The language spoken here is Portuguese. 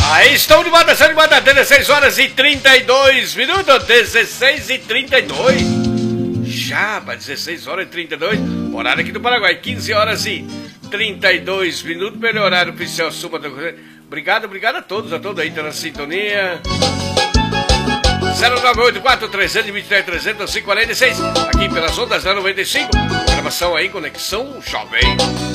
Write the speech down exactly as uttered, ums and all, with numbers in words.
Aí estão de moda, estão de moda, dezesseis horas e trinta e dois minutos, dezesseis e trinta e dois. Já, para dezesseis horas e trinta e dois, horário aqui do Paraguai, quinze horas e trinta e dois minutos, pelo horário oficial Suma do Cruzeiro. Obrigado, obrigado a todos, a todos aí, tá na sintonia. zero nove oito quatro três dois três três zero cinco quatro seis, aqui pelas ondas da noventa e cinco, gravação aí, Conexão Jovem.